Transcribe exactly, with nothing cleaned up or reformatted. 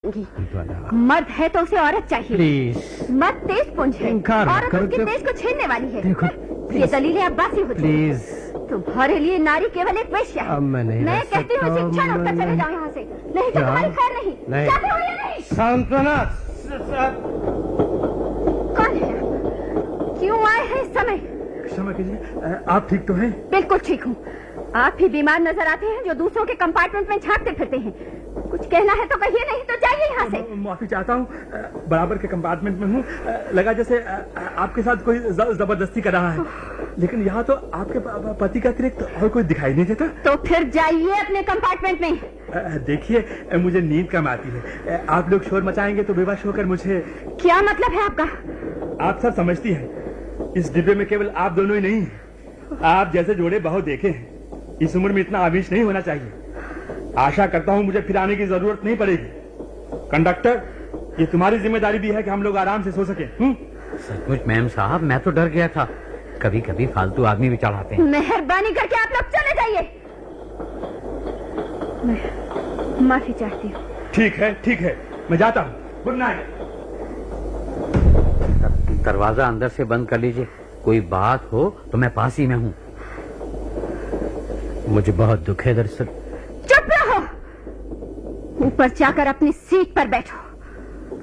सकूंगी। मर्द है तो उसे औरत चाहिए। प्लीज मर्द तेज पुंज है, औरत उसके तेज को छीनने वाली है। देखो, ये दलीलें अब्बासी होती हैं। प्लीज, तुम्हारे लिए नारी केवल एक वेश्या है। मैं नहीं मैं कहती हूँ इसे क्षण उठकर चले जाओ यहाँ से, नहीं तो तुम्हारी खैर नहीं। चाहते हो या नहीं? सांत्वना। कौन है? क्यों आए हैं इस समय? क्षमा कीजिए, आप ठीक तो हैं? बिल्कुल ठीक हूँ। आप ही बीमार नजर आते हैं जो दूसरों के कंपार्टमेंट में झांकते फिरते हैं। कुछ कहना है तो कहिए, नहीं तो जाइए यहाँ से। माफी चाहता हूँ, बराबर के कंपार्टमेंट में हूँ। लगा जैसे आपके साथ कोई जबरदस्ती कर रहा है, लेकिन यहाँ तो आपके पति का अतिरिक्त और कोई दिखाई नहीं देता। तो फिर जाइए अपने कंपार्टमेंट में। देखिए, मुझे नींद कम आती है। आप लोग शोर मचाएंगे तो बेहोश होकर मुझे। क्या मतलब है आपका? आप सब समझती हैं, इस डिब्बे में केवल आप दोनों ही नहीं, आप जैसे जोड़े बहुत देखे हैं। इस उम्र में इतना आवेश नहीं होना चाहिए। आशा करता हूँ मुझे फिर आने की जरूरत नहीं पड़ेगी। कंडक्टर, ये तुम्हारी जिम्मेदारी भी है कि हम लोग आराम से सो सके। सचमुच मैम साहब, मैं तो डर गया था। कभी कभी फालतू आदमी भी चढ़ाते हैं। मेहरबानी करके आप लोग चले जाइए। मैं माफी चाहती हूँ। ठीक है, ठीक है, मैं जाता हूँ। Good night. दरवाजा अंदर से बंद कर लीजिए। कोई बात हो तो मैं पास ही में हूँ। मुझे बहुत दुख है दरअसल। चुप रहो, ऊपर जाकर अपनी सीट पर बैठो।